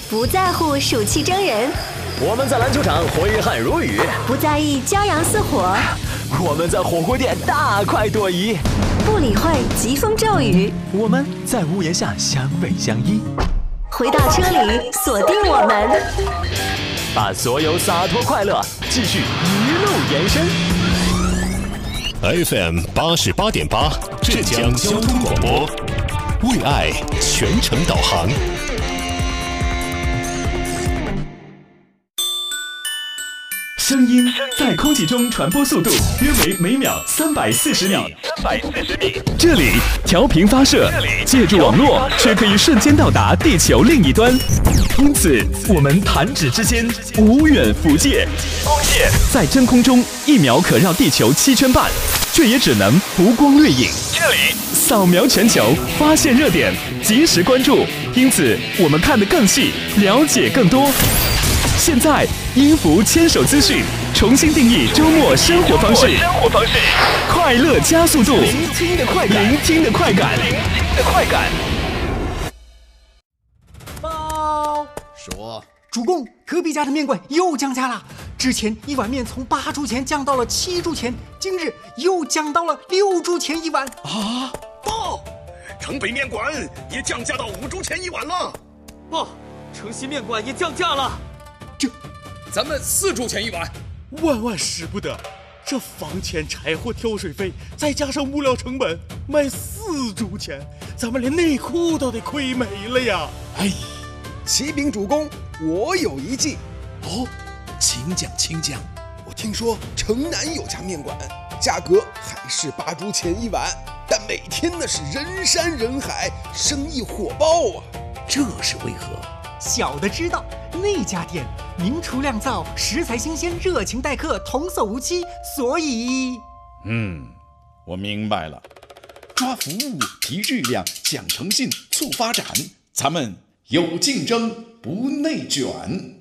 不在乎暑气蒸人， 我们在篮球场挥汗如雨， 不在意骄阳似火， 我们在火锅店大快朵颐， 不理会疾风骤雨， 我们在屋檐下相偎相依。 回到车里，锁定我们， 把所有洒脱快乐继续一路延伸。 FM 88.8浙江交通广播，为爱全程导航。 声音在空气中传播速度约为每秒340米。这里调频发射，借助网络却可以瞬间到达地球另一端。因此，我们弹指之间，无远弗届。在真空中1秒可绕地球7圈半，却也只能浮光掠影。这里扫描全球，发现热点，及时关注。因此，我们看得更细，了解更多。现在，音符牵手资讯重新定义周末生活方式，快乐加速度，聆听的快感。 报说， 主公，隔壁家的面馆又降价了。之前1碗面从8铢钱降到了7铢钱，今日又降到了6铢钱1碗。 啊！报，城北面馆也降价到5铢钱1碗了。 报，城西面馆也降价了。 咱们4铢钱1碗， 万使不得！这房钱、柴火、挑水费，再加上物料成本，卖4铢钱，咱们连内裤都得亏没了呀！ 哎，启禀主公，我有一计。哦，请讲。我听说城南有家面馆，价格还是8铢钱1碗，但每天那是人山人海，生意火爆啊！这是为何？ 小的知道，那家店名厨酿造，食材新鲜，热情待客，童叟无欺，所以…… 我明白了，抓服务，提质量，讲诚信，促发展，咱们有竞争，不内卷。